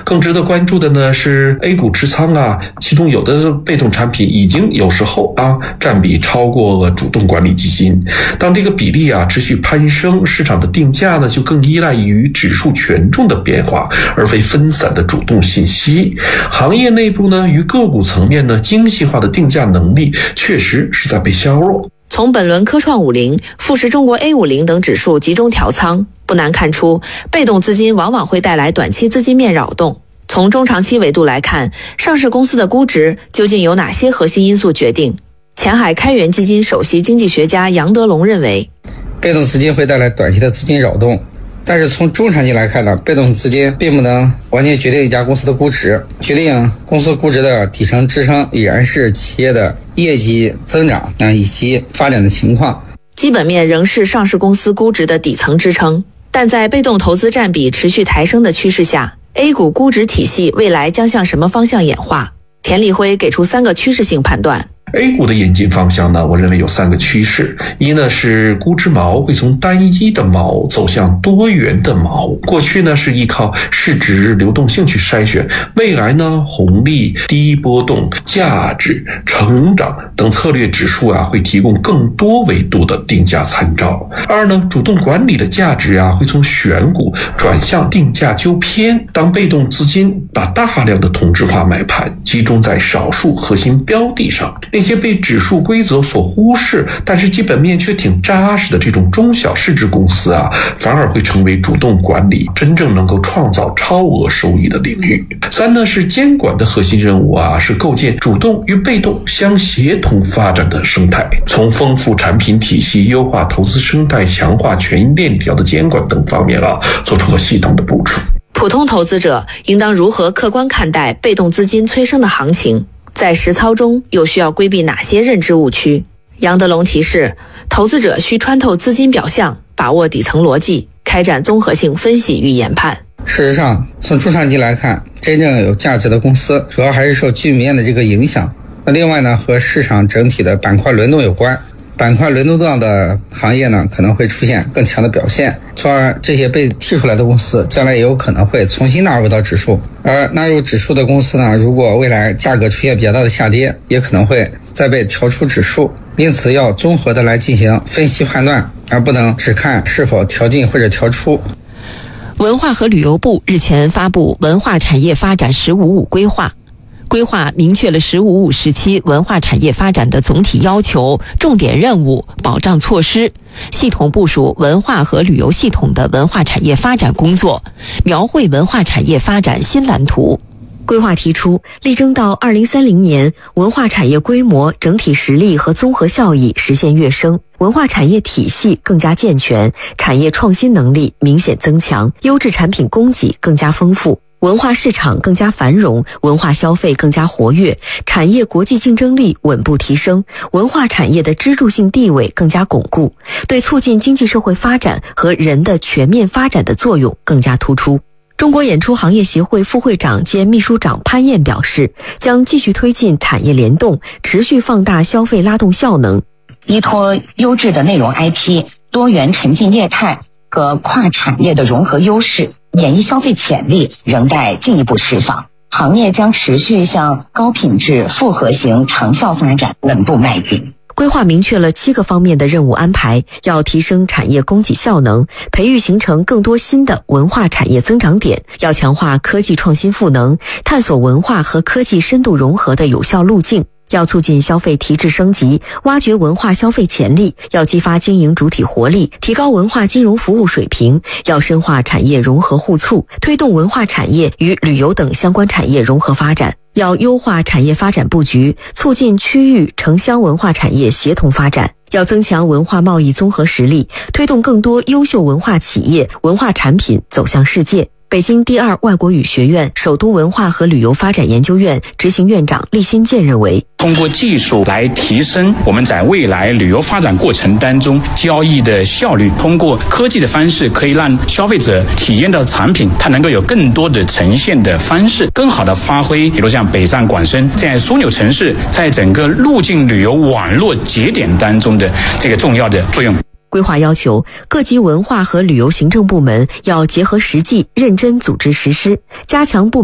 更值得关注的呢是 A 股持仓啊，其中有的被动产品已经有时候占比超过主动管理基金。当这个比例持续攀升，市场的定价呢就更依赖于指数权重的变化，而非分散的主动信息。行业内部呢与个股层面呢精细化的定价能力确实是在被削弱。 从本轮科创50、富时中国 A50 等指数集中调仓，不难看出，被动资金往往会带来短期资金面扰动。从中长期维度来看，上市公司的估值究竟由哪些核心因素决定？前海开源基金首席经济学家杨德龙认为， 被动资金会带来短期的资金扰动，但是从中长期来看呢，被动资金并不能完全决定一家公司的估值，决定公司估值的底层支撑已然是企业的业绩增长以及发展的情况。 基本面仍是上市公司估值的底层支撑，但在被动投资占比持续抬升的趋势下， A 股估值体系未来将向什么方向演化？田立辉给出3个趋势性判断。 A 股的演进方向呢，我认为有3个趋势。一呢是估值锚会从单一的锚走向多元的锚。过去呢是依靠市值流动性去筛选，未来呢红利、低波动、价值、成长等策略指数会提供更多维度的定价参照。二呢，主动管理的价值会从选股转向定价纠偏。当被动资金把大量的同质化买盘集中在少数核心标的上，那些被指数规则所忽视但是基本面却挺扎实的这种中小市值公司反而会成为主动管理真正能够创造超额收益的领域。3呢是监管的核心任务是构建主动与被动相协同发展的生态，从丰富产品体系、优化投资生态、强化权益链条的监管等方面做出了系统的部署。 普通投资者应当如何客观看待被动资金催生的行情？在实操中又需要规避哪些认知误区？杨德龙提示，投资者需穿透资金表象，把握底层逻辑，开展综合性分析与研判。 事实上，从中长期来看，真正有价值的公司主要还是受基本面的这个影响。那另外呢，和市场整体的板块轮动有关。板块轮动到的行业呢，可能会出现更强的表现，从而这些被剔出来的公司将来也有可能会重新纳入到指数。而纳入指数的公司呢，如果未来价格出现比较大的下跌，也可能会再被调出指数。因此要综合的来进行分析判断，而不能只看是否调进或者调出。 文化和旅游部日前发布文化产业发展“15+5”规划，规划明确了“15+5”时期文化产业发展的总体要求、重点任务、保障措施，系统部署文化和旅游系统的文化产业发展工作，描绘文化产业发展新蓝图。 规划提出，力争到2030年，文化产业规模、整体实力和综合效益实现跃升，文化产业体系更加健全，产业创新能力明显增强，优质产品供给更加丰富，文化市场更加繁荣，文化消费更加活跃，产业国际竞争力稳步提升，文化产业的支柱性地位更加巩固，对促进经济社会发展和人的全面发展的作用更加突出。中国演出行业协会副会长兼秘书长潘燕表示，将继续推进产业联动，持续放大消费拉动效能， 依托优质的内容 IP、多元沉浸业态和跨产业的融合优势，演艺消费潜力仍待进一步释放。行业将持续向高品质复合型长效发展稳步迈进。 规划明确了7个方面的任务安排，要提升产业供给效能，培育形成更多新的文化产业增长点，要强化科技创新赋能，探索文化和科技深度融合的有效路径，要促进消费提质升级，挖掘文化消费潜力，要激发经营主体活力，提高文化金融服务水平，要深化产业融合互促，推动文化产业与旅游等相关产业融合发展，要优化产业发展布局，促进区域城乡文化产业协同发展，要增强文化贸易综合实力，推动更多优秀文化企业、文化产品走向世界。北京第2外国语学院首都文化和旅游发展研究院执行院长厉新建认为， 通过技术来提升我们在未来旅游发展过程当中交易的效率，通过科技的方式可以让消费者体验到产品它能够有更多的呈现的方式，更好的发挥比如像北上广深这样枢纽城市在整个入境旅游网络节点当中的这个重要的作用。 规划要求各级文化和旅游行政部门要结合实际，认真组织实施，加强部门